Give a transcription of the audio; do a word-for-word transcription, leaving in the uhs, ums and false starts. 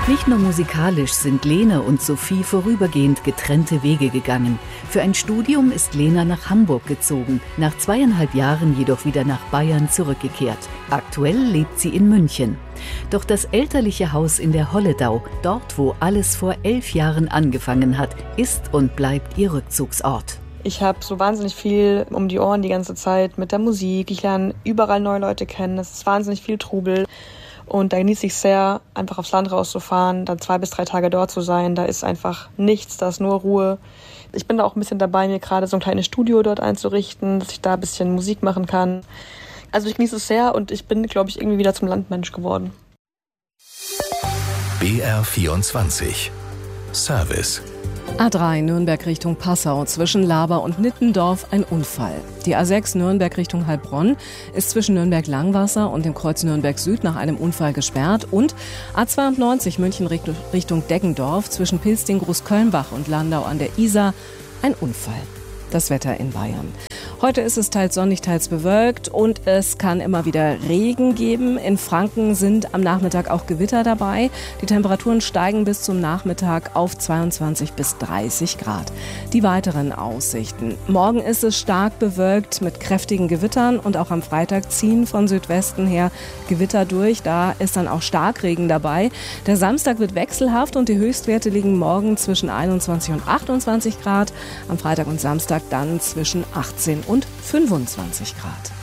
Nicht nur musikalisch sind Lena und Sophie vorübergehend getrennte Wege gegangen. Für ein Studium ist Lena nach Hamburg gezogen, nach zweieinhalb Jahren jedoch wieder nach Bayern zurückgekehrt. Aktuell lebt sie in München. Doch das elterliche Haus in der Holledau, dort wo alles vor elf Jahren angefangen hat, ist und bleibt ihr Rückzugsort. Ich habe so wahnsinnig viel um die Ohren die ganze Zeit mit der Musik. Ich lerne überall neue Leute kennen. Es ist wahnsinnig viel Trubel. Und da genieße ich sehr, einfach aufs Land rauszufahren, dann zwei bis drei Tage dort zu sein. Da ist einfach nichts, da ist nur Ruhe. Ich bin da auch ein bisschen dabei, mir gerade so ein kleines Studio dort einzurichten, dass ich da ein bisschen Musik machen kann. Also ich genieße es sehr und ich bin, glaube ich, irgendwie wieder zum Landmensch geworden. B R vierundzwanzig Service. A drei Nürnberg Richtung Passau, zwischen Laber und Nittendorf ein Unfall. Die A sechs Nürnberg Richtung Heilbronn ist zwischen Nürnberg-Langwasser und dem Kreuz Nürnberg Süd nach einem Unfall gesperrt. Und A zweiundneunzig München Richtung Deggendorf zwischen Pilsting, Großkölnbach und Landau an der Isar ein Unfall. Das Wetter in Bayern. Heute ist es teils sonnig, teils bewölkt und es kann immer wieder Regen geben. In Franken sind am Nachmittag auch Gewitter dabei. Die Temperaturen steigen bis zum Nachmittag auf zweiundzwanzig bis dreißig Grad. Die weiteren Aussichten. Morgen ist es stark bewölkt mit kräftigen Gewittern und auch am Freitag ziehen von Südwesten her Gewitter durch. Da ist dann auch Starkregen dabei. Der Samstag wird wechselhaft und die Höchstwerte liegen morgen zwischen einundzwanzig und achtundzwanzig Grad. Am Freitag und Samstag dann zwischen achtzehn und fünfundzwanzig Grad.